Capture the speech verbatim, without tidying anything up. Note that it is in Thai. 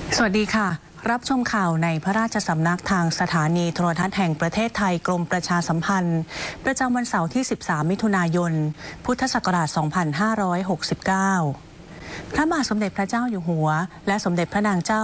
สวัสดีค่ะรับชมข่าวในพระราชสำนักทางสถานีโทรทัศน์แห่งประเทศไทยกรมประชาสัมพันธ์ประจำวันเสาร์ที่สิบสามมิถุนายนพุทธศักราชสองพันห้าร้อยหกสิบเก้าพระบาทสมเด็จพระเจ้าอยู่หัวและสมเด็จพระนางเจ้า